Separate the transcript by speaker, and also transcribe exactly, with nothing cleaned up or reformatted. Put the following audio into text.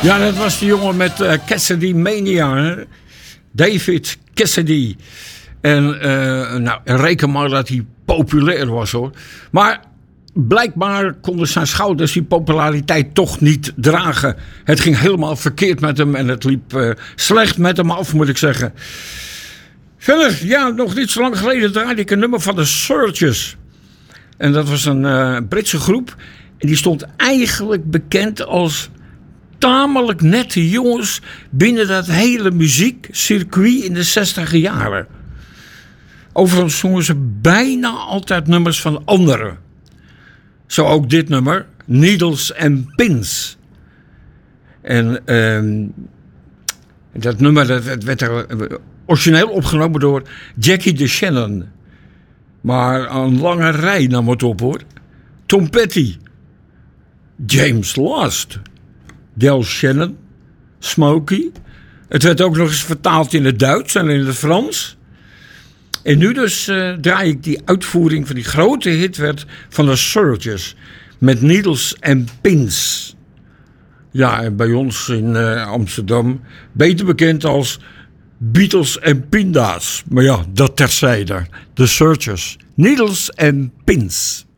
Speaker 1: Ja, dat was de jongen met uh, Cassidy Mania. Hè? David Cassidy. En uh, nou, reken maar dat hij populair was, hoor. Maar blijkbaar konden zijn schouders die populariteit toch niet dragen. Het ging helemaal verkeerd met hem en het liep uh, slecht met hem af, moet ik zeggen. Verder, ja, nog niet zo lang geleden draaide ik een nummer van de Searchers. En dat was een uh, Britse groep. En die stond eigenlijk bekend als tamelijk nette jongens binnen dat hele muziekcircuit in de zestiger jaren. Overigens zongen ze bijna altijd nummers van anderen. Zo ook dit nummer, Needles and Pins. En uh, dat nummer dat werd er origineel opgenomen door Jackie DeShannon. Maar een lange rij nam het op, hoor. Tom Petty, James Last, Del Shannon, Smokey. Het werd ook nog eens vertaald in het Duits en in het Frans. En nu dus uh, draai ik die uitvoering van die grote hit werd van de Searchers met Needles and Pins. Ja, en bij ons in uh, Amsterdam beter bekend als Beatles en Pinda's. Maar ja, dat terzijde. De Searchers, Needles and Pins.